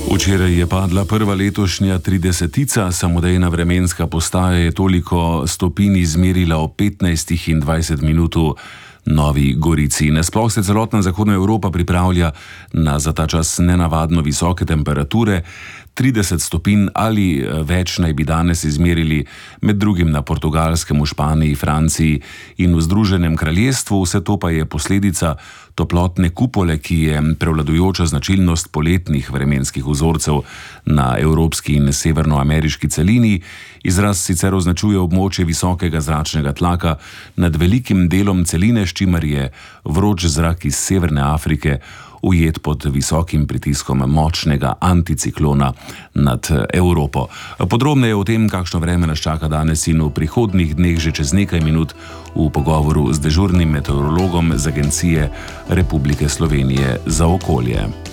Včeraj je padla prva letošnja 30-tica, samodejna vremenska postaja je toliko stopinj izmerila ob 15 in 20 minutu Novi Gorici. Nasploh se celotna zahodna Evropa pripravlja na za ta čas nenavadno visoke temperature. 30 stopinj ali več naj bi danes izmerili med drugim na Portugalskem, v Španiji, Franciji in v Združenem kraljestvu. Vse to pa je posledica toplotne kupole, ki je prevladujoča značilnost poletnih vremenskih vzorcev na evropski in severnoameriški celini. Izraz sicer označuje območje visokega zračnega tlaka nad velikim delom celine, s čimer je vroč zrak iz Severne Afrike ujet pod visokim pritiskom močnega anticiklona nad Evropo. Podrobneje o tem, kakšno vreme nas čaka danes in v prihodnjih dneh, že čez nekaj minut v pogovoru z dežurnim meteorologom z Agencije Republike Slovenije za okolje.